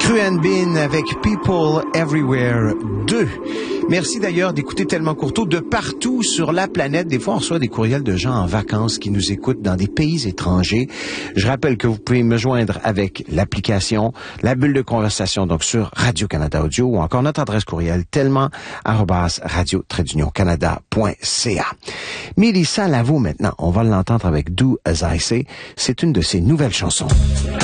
Cruan Bean avec People Everywhere 2. Merci d'ailleurs d'écouter Tellement Courteau de partout sur la planète. Des fois, on reçoit des courriels de gens en vacances qui nous écoutent dans des pays étrangers. Je rappelle que vous pouvez me joindre avec l'application, la bulle de conversation, donc sur Radio-Canada Audio ou encore notre adresse courriel tellement@radio-canada.ca. Mélissa Lavo maintenant, on va l'entendre avec Do As I Say. C'est une de ses nouvelles chansons.